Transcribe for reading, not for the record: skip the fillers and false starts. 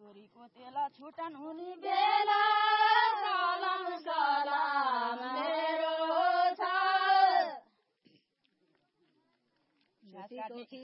छोरीको तेल छुटन हुने बेला सलाम सलाम मेरो छ